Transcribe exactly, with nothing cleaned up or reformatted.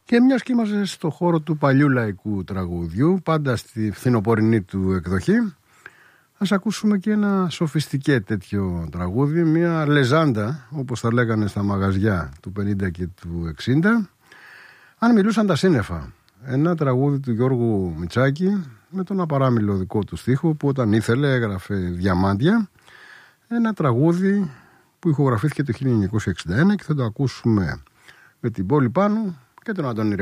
Και μιας και είμαστε στο χώρο του παλιού λαϊκού τραγουδιού, πάντα στη φθινοπορεινή του εκδοχή, ας ακούσουμε και ένα σοφιστικέ τέτοιο τραγούδι, μια λεζάντα, όπως θα λέγανε στα μαγαζιά του πενήντα και του εξήντα, αν μιλούσαν τα σύννεφα. Ένα τραγούδι του Γιώργου Μητσάκη με τον απαράμιλο δικό του στίχο, που όταν ήθελε έγραφε διαμάντια. Ένα τραγούδι που ηχογραφήθηκε το χίλια εννιακόσια εξήντα ένα και θα το ακούσουμε με την Πόλη Πάνου και τον Αντώνη